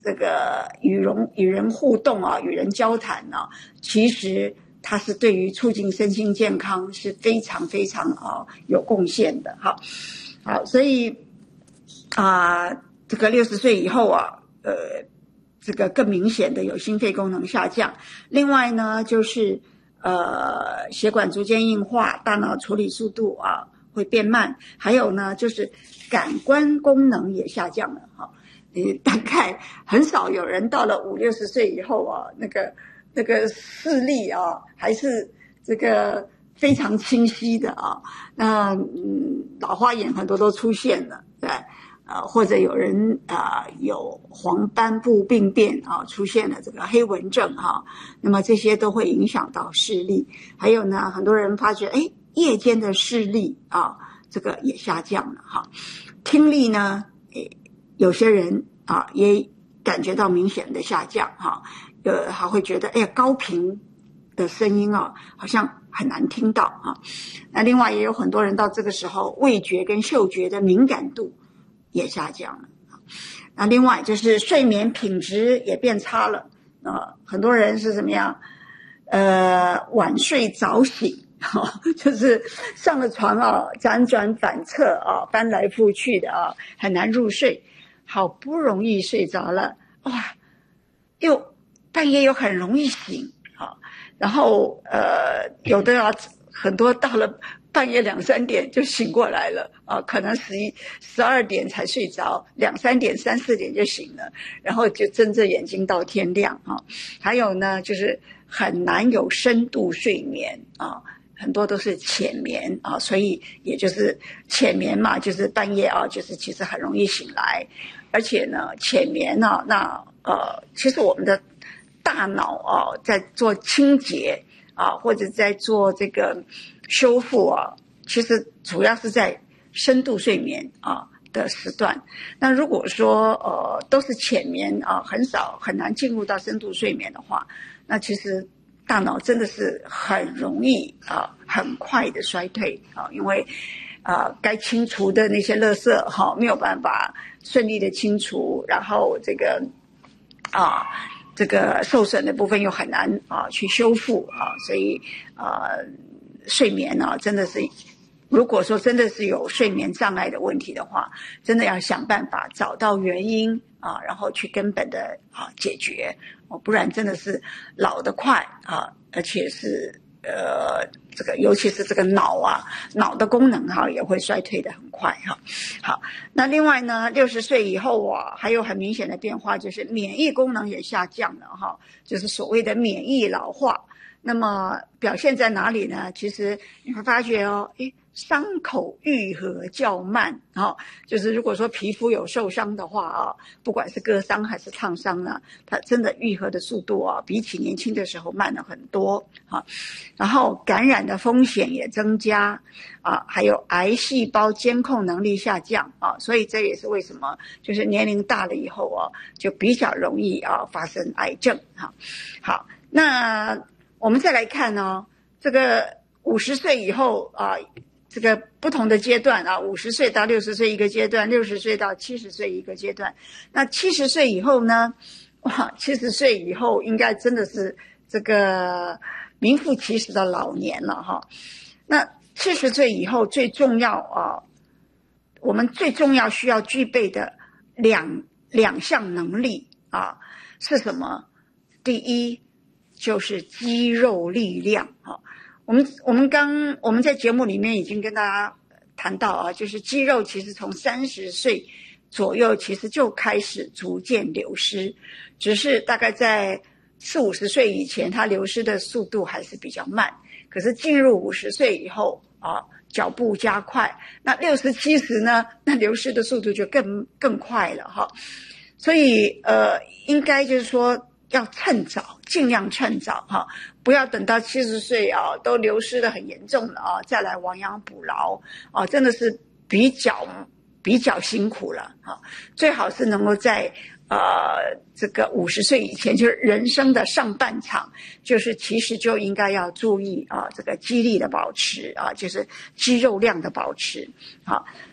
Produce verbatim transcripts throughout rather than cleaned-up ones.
这个与人与人互动啊，与人交谈啊，其实它是对于促进身心健康是非常非常啊有贡献的。好，好，所以啊、呃，这个六十岁以后啊，呃，这个更明显的有心肺功能下降。另外呢，就是呃血管逐渐硬化，大脑处理速度啊会变慢，还有呢就是感官功能也下降了哈。你大概很少有人到了五六十岁以后啊，那个那个视力啊还是这个非常清晰的啊。那嗯，老花眼很多都出现了，对，呃，或者有人啊、呃、有黄斑部病变啊，出现了这个黑纹症啊，那么这些都会影响到视力。还有呢，很多人发觉，哎，夜间的视力啊，这个也下降了哈。听力呢，诶。有些人啊也感觉到明显的下降哈，呃还会觉得哎呀高频的声音啊好像很难听到啊。那另外也有很多人到这个时候味觉跟嗅觉的敏感度也下降了。那另外就是睡眠品质也变差了啊，很多人是怎么样？呃晚睡早醒。哦、就是上了床啊辗转反侧啊翻来覆去的啊很难入睡。好不容易睡着了，哇，又半夜又很容易醒啊，然后呃，有的啊，很多到了半夜两三点就醒过来了啊，可能十一、十二点才睡着，两三点、三四点就醒了，然后就睁着眼睛到天亮啊。还有呢，就是很难有深度睡眠啊。很多都是浅眠啊，所以也就是浅眠嘛，就是半夜啊，就是其实很容易醒来，而且呢，浅眠啊，那呃，其实我们的大脑啊，在做清洁啊，或者在做这个修复啊，其实主要是在深度睡眠啊的时段。那如果说呃都是浅眠啊，很少很难进入到深度睡眠的话，那其实大脑真的是很容易啊，很快的衰退啊，因为啊，该清除的那些垃圾哈、啊，没有办法顺利的清除，然后这个啊，这个受损的部分又很难啊去修复啊，所以啊，睡眠呢、啊、真的是，如果说真的是有睡眠障碍的问题的话，真的要想办法找到原因啊，然后去根本的啊解决。不然真的是老得快啊，而且是呃，这个尤其是这个脑啊，脑的功能哈、啊、也会衰退得很快哈。好，那另外呢，六十岁以后啊，还有很明显的变化，就是免疫功能也下降了哈，就是所谓的免疫老化。那么表现在哪里呢？其实你会发觉哦，诶，伤口愈合较慢啊，就是如果说皮肤有受伤的话啊，不管是割伤还是烫伤呢，它真的愈合的速度啊，比起年轻的时候慢了很多啊。然后感染的风险也增加啊，还有癌细胞监控能力下降啊，所以这也是为什么就是年龄大了以后啊，就比较容易啊发生癌症哈。好，那我们再来看呢，这个五十岁以后啊，这个不同的阶段啊，五十岁到六十岁一个阶段，六十岁到七十岁一个阶段。那七十岁以后呢？哇，七十岁以后应该真的是这个名副其实的老年了哈。那七十岁以后最重要啊，我们最重要需要具备的两两项能力啊是什么？第一就是肌肉力量啊。我们我们刚我们在节目里面已经跟大家谈到啊，就是肌肉其实从三十岁左右其实就开始逐渐流失，只是大概在四五十岁以前，它流失的速度还是比较慢。可是进入五十岁以后啊，脚步加快。那六十七十呢，那流失的速度就更更快了哈。所以呃，应该就是说要趁早，尽量趁早哈，不要等到七十岁啊都流失的很严重了啊，再来亡羊补牢啊，真的是比较比较辛苦了啊。最好是能够在呃这个五十岁以前，就是人生的上半场，就是其实就应该要注意啊这个肌力的保持啊，就是肌肉量的保持。好，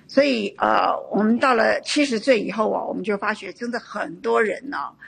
所以呃，我们到了七十岁以后啊，我们就发觉真的很多人呢、